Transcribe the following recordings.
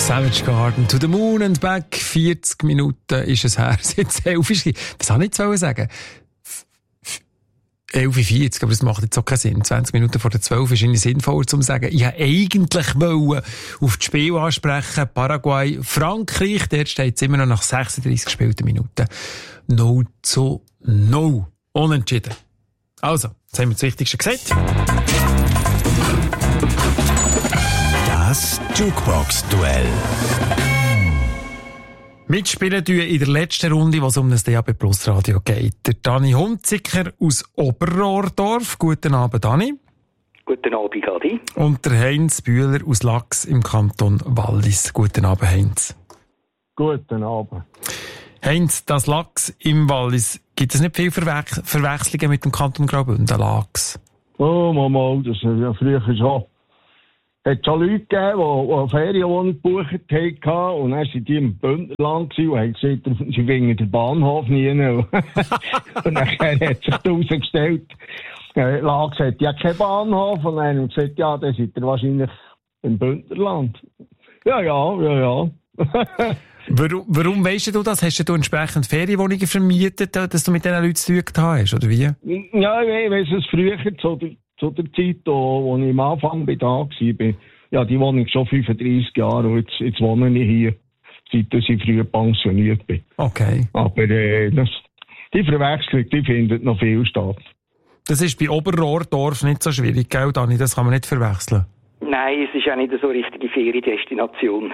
Savage Garden, To the Moon and Back. 40 Minuten ist es her. Seit 11 ist. Was habe ich jetzt sagen? 11.40, aber das macht jetzt auch keinen Sinn. 20 Minuten vor der 12 ist eigentlich sinnvoller zu sagen. Ich wollte eigentlich auf das Spiel ansprechen. Paraguay, Frankreich. Dort steht es immer noch nach 36 gespielten Minuten. 0-0. Unentschieden. Also, jetzt haben wir das Wichtigste gesagt. Das Jukebox-Duell. Mitspielen tun in der letzten Runde, was um das DAB Plus Radio geht. Der Dani Hunziker aus Oberrohrdorf. Guten Abend, Dani. Guten Abend, Adi. Und der Heinz Bühler aus Lachs im Kanton Wallis. Guten Abend, Heinz. Guten Abend. Heinz, das Lachs im Wallis, gibt es nicht viele Verwechslungen mit dem Kanton Graubünden, Lachs? Oh, Mama, das ist ja früher schon. Es hat schon Leute gegeben, die eine Ferienwohnung gebucht haben, und dann waren die im Bündnerland und haben gesagt, sie finden den Bahnhof nie. Und dann hat sich herausgestellt, Lachs hat ja keinen Bahnhof, und dann haben sie gesagt, ja, dann seid ihr wahrscheinlich im Bündnerland. Ja. Warum weisst du das? Hast du entsprechend Ferienwohnungen vermietet, dass du mit diesen Leuten zu tun hast, oder wie? Ja, ich weiss es früher, zu der Zeit, wo ich am Anfang da war. Ja, die Wohnung schon 35 Jahre und jetzt wohne ich hier, seit ich früher pensioniert bin. Okay. Aber die Verwechslung, die findet noch viel statt. Das ist bei Oberrohrdorf nicht so schwierig, gell, Dani? Das kann man nicht verwechseln. Nein, es ist auch nicht so eine richtige Feriendestination.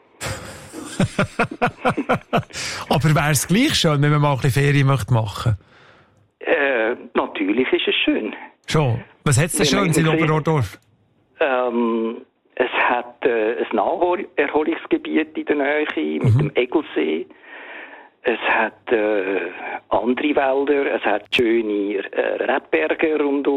Aber wäre es gleich schön, wenn man mal ein bisschen Ferien machen möchte? Natürlich ist es schön. Schon. Was hat es denn Schönes in Oberrohrdorf? Es hat ein Naherholungsgebiet in der Nähe mit dem Egelsee. Es hat andere Wälder. Es hat schöne Rebberge rundherum.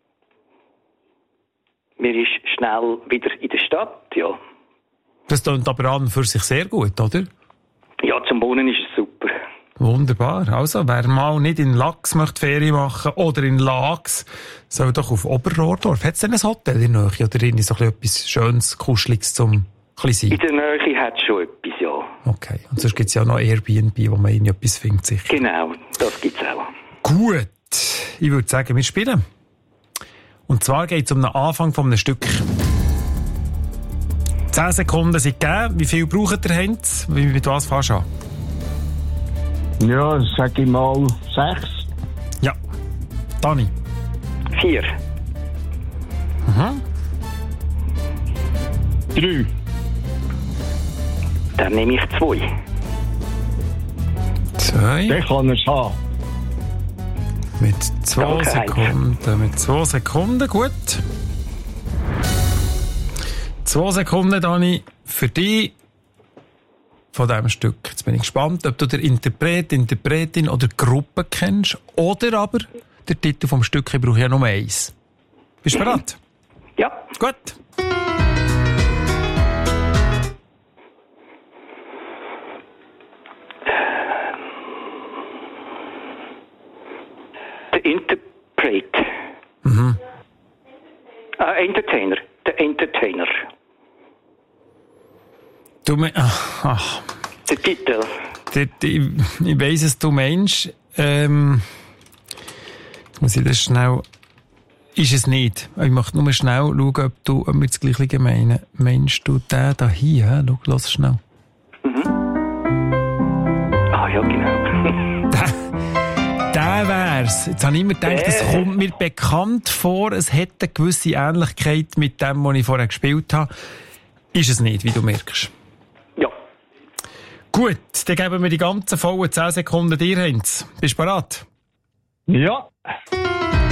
Man ist schnell wieder in der Stadt, ja. Das klingt aber an und für sich sehr gut, oder? Ja, zum Wohnen ist es super. Wunderbar. Also, wer mal nicht in Lachs möchte Ferien machen oder in Lachs, soll doch auf Oberrohrdorf. Hat es denn ein Hotel in der Nähe oder in so etwas Schönes, Kuscheliges zum sein? In der Nähe hat es schon etwas, ja. Okay. Und sonst gibt es ja noch Airbnb, wo man etwas findet, sicher. Genau, das gibt es auch. Gut. Ich würde sagen, wir spielen. Und zwar geht es um den Anfang von einem Stück. 10 Sekunden sind gegeben. Wie viel braucht ihr, Heinz? Mit was fährst du an? Ja, sag ich mal 6. Ja. Dani? 4. 3. Dann nehme ich 2. 2. Den kann es haben. Mit 2 Danke, Sekunden. Mit 2 Sekunden, gut. 2 Sekunden, Dani, für dich von diesem Stück. Jetzt bin ich gespannt, ob du den Interpret, Interpretin oder Gruppe kennst oder aber den Titel vom Stück. Ich brauche ja nur 1. Bist du bereit? Ja. Gut. Der Interpret. Entertainer. Der Entertainer. Du Der Titel. Ich weiss es, du meinst. Muss ich das schnell. Ist es nicht. Ich möchte nur schnell schauen, ob wir das Gleiche meinen. Meinst du den da hier? Schau, lass schnell. Ah, ja, genau. Der wär's. Jetzt habe ich immer gedacht, das kommt mir bekannt vor. Es hat eine gewisse Ähnlichkeit mit dem, was ich vorher gespielt habe. Ist es nicht, wie du merkst. Ja. Gut, dann geben wir die ganzen vollen 10 Sekunden dir, Heinz. Bist du bereit? Ja.